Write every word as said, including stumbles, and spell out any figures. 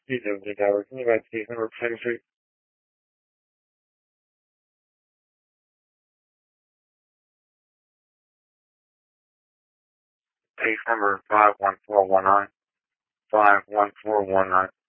Please have the tower. Can you guys case number ten Street? Case number five one four one nine. five one four one nine.